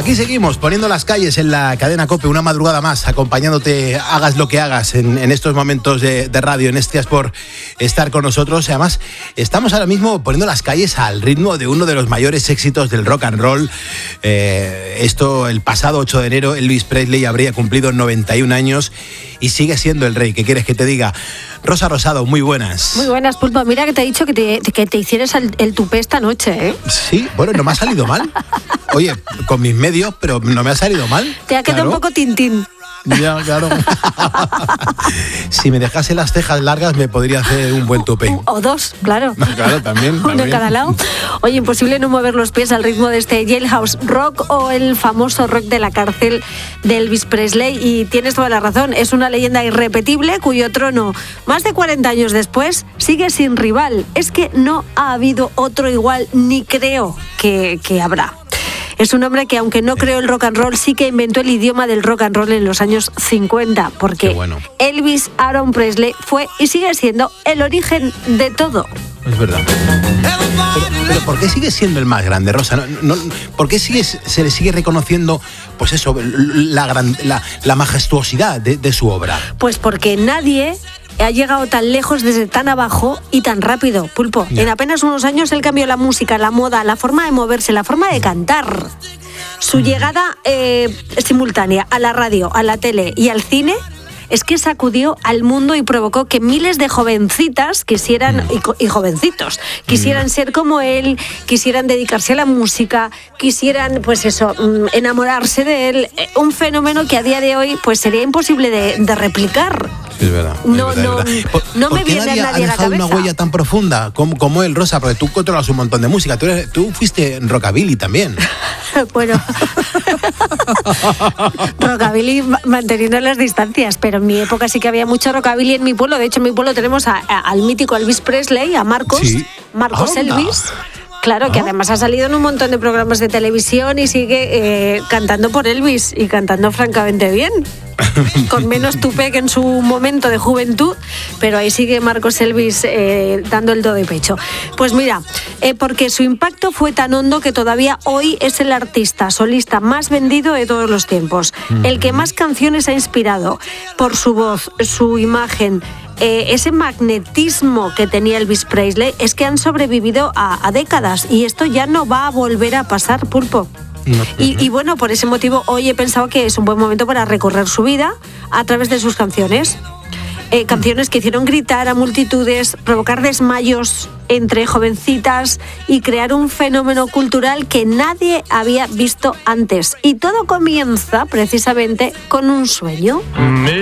Aquí seguimos poniendo las calles en la cadena COPE, una madrugada más, acompañándote, hagas lo que hagas en estos momentos de radio. Gracias por estar con nosotros. Además, estamos ahora mismo poniendo las calles al ritmo de uno de los mayores éxitos del rock and roll. Esto, el pasado 8 de enero, Elvis Presley habría cumplido 91 años y sigue siendo el rey. ¿Qué quieres que te diga? Rosa Rosado, muy buenas. Muy buenas, Pulpo. Mira que te he dicho que te hicieras el tupé esta noche, ¿eh? Sí, bueno, no me ha salido mal. Oye, con mis medios, pero no me ha salido mal. Te ha quedado un poco tintín. Ya, claro. Si me dejase las cejas largas me podría hacer un buen tupé. O dos, claro. Claro, también. Uno en cada lado. Oye, imposible no mover los pies al ritmo de este Jailhouse Rock o el famoso rock de la cárcel de Elvis Presley. Y tienes toda la razón, es una leyenda irrepetible cuyo trono, más de 40 años después, sigue sin rival. Es que no ha habido otro igual, ni creo que habrá. Es un hombre que, aunque no creó el rock and roll, sí que inventó el idioma del rock and roll en los años 50, porque Elvis Aaron Presley fue y sigue siendo el origen de todo. Es verdad. Pero ¿por qué sigue siendo el más grande, Rosa? ¿Por qué se le sigue reconociendo, pues eso, la majestuosidad de su obra? Pues porque nadie ha llegado tan lejos desde tan abajo y tan rápido, Pulpo. Yeah. En apenas unos años él cambió la música, la moda, la forma de moverse, la forma de cantar. Su llegada simultánea a la radio, a la tele y al cine es que sacudió al mundo y provocó que miles de jovencitas quisieran, y jovencitos, quisieran ser como él, quisieran dedicarse a la música, quisieran, pues eso, enamorarse de él. Un fenómeno que a día de hoy pues sería imposible de replicar. Es verdad. No me viene nadie a la cabeza. ¿Por qué nadie ha dejado una huella tan profunda como él, Rosa? Porque tú controlas un montón de música. Tú fuiste en rockabilly también. Bueno, rockabilly manteniendo las distancias, pero en mi época sí que había mucho rockabilly en mi pueblo. De hecho, en mi pueblo tenemos al mítico Elvis Presley, a Marcos, sí. Marcos Elvis. Claro, que además ha salido en un montón de programas de televisión y sigue cantando por Elvis y cantando francamente bien. Con menos tupé que en su momento de juventud, pero ahí sigue Marcos Elvis dando el do de pecho. Pues mira, porque su impacto fue tan hondo que todavía hoy es el artista solista más vendido de todos los tiempos, el que más canciones ha inspirado por su voz, su imagen. Ese magnetismo que tenía Elvis Presley es que han sobrevivido a décadas y esto ya no va a volver a pasar, Pulpo. Y bueno, por ese motivo hoy he pensado que es un buen momento para recorrer su vida a través de sus canciones. Canciones que hicieron gritar a multitudes, provocar desmayos entre jovencitas y crear un fenómeno cultural que nadie había visto antes. Y todo comienza precisamente con un sueño.